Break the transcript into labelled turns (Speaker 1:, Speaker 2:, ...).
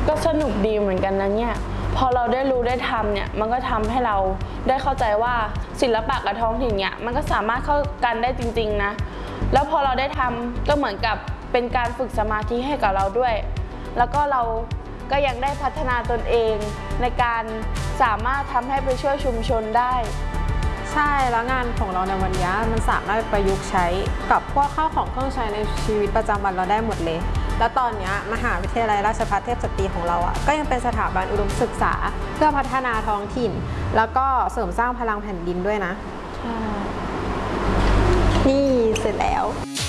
Speaker 1: ก็สนุกดีเหมือนกันนะเนี่ยพอเราได้รู้ได้ทำเนี่ยมันก็ทำให้เราได้เข้าใจว่าศิลปะกับท้องถิ่นเนี่ยมันก็สามารถเข้ากันได้จริงๆนะแล้วพอเราได้ทำก็เหมือนกับเป็นการฝึกสมาธิให้กับเราด้วยแล้วก็เราก็ยังได้พัฒนาตนเองในการสามารถทำให้ไปช่วยชุมชนได้
Speaker 2: ใช่แล้วงานของเราในวันนี้มันสามารถประยุกต์ใช้กับพวกข้าวของเครื่องใช้ในชีวิตประจำวันเราได้หมดเลยแล้วตอนนี้มหาวิทยาลัยราชภัฏเทพสตรีของเราก็ยังเป็นสถาบันอุดมศึกษาเพื่อพัฒนาท้องถิ่นแล้วก็เสริมสร้างพลังแผ่นดินด้วยนะนี่เสร็จแล้ว